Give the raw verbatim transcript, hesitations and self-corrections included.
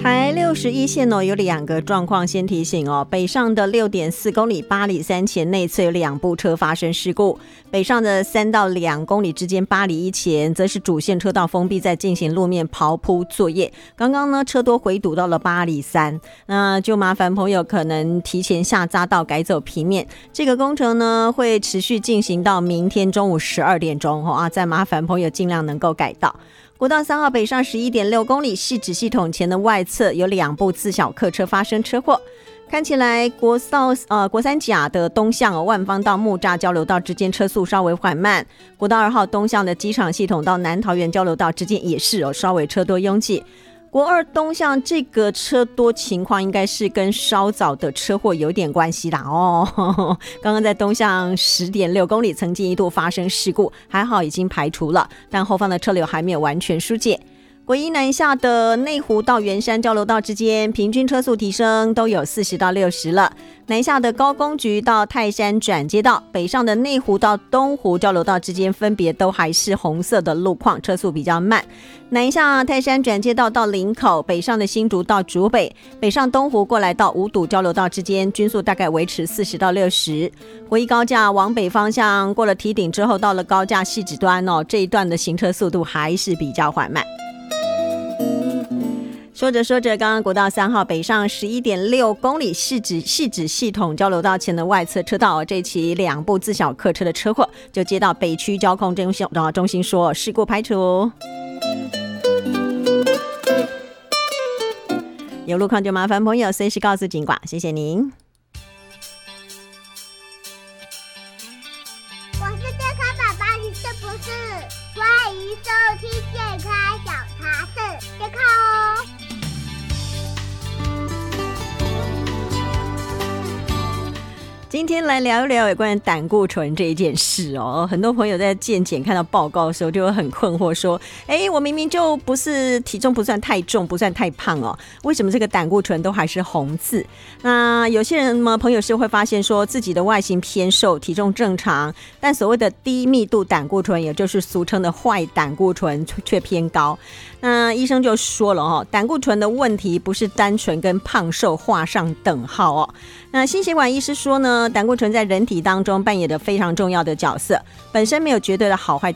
台六十一线哦，有两个状况先提醒哦。北上的六点四公里八里三前内侧有两部车发生事故，北上的三到两公里之间八里一前则是主线车道封闭，在进行路面刨铺作业。刚刚呢车多回堵到了八里三，那就麻烦朋友可能提前下匝道改走平面。这个工程呢会持续进行到明天中午十二点钟哦啊，再麻烦朋友尽量能够改道。国道三号北上 十一点六公里汐止系统前的外侧有两部自小客车发生车祸，看起来国道呃国三甲的东向、哦、万方到木栅交流道之间车速稍微缓慢，国道二号东向的机场系统到南桃园交流道之间也是哦稍微车多拥挤。国二东向这个车多情况应该是跟稍早的车祸有点关系啦哦。刚刚在东向 十点六公里曾经一度发生事故，还好已经排除了，但后方的车流还没有完全疏解。国一南下的内湖到圆山交流道之间平均车速提升都有四十到六十了，南下的高工局到泰山转接道，北上的内湖到东湖交流道之间分别都还是红色的路况，车速比较慢。南下泰山转接道到林口，北上的新竹到竹北，北上东湖过来到五堵交流道之间均速大概维持四十到六十。国一高架往北方向过了堤顶之后，到了高架汐止端哦，这一段的行车速度还是比较缓慢。说着说着，刚刚国道三号北上 十一点六公里汐止汐止系统交流道前的外侧车道，这起两部自小客车的车祸就接到北区交通中心中心说事故排除。有路况就麻烦朋友随时告诉警广，谢谢您。 我是健康宝宝，你是不是？欢迎收听健康小茶室，健康哦。 今天来聊一聊有关于胆固醇这一件事哦。很多朋友在健检看到报告的时候就会很困惑说，哎，我明明就不是体重不算太重，不算太胖哦，为什么这个胆固醇都还是红字？那有些人嘛，朋友是会发现说自己的外形偏瘦，体重正常，但所谓的低密度胆固醇，也就是俗称的坏胆固醇却偏高。那医生就说了哦，胆固醇的问题不是单纯跟胖瘦画上等号哦。那心血管医师说呢，胆固醇在人体当中扮演着非常重要的角色，本身没有绝对的好坏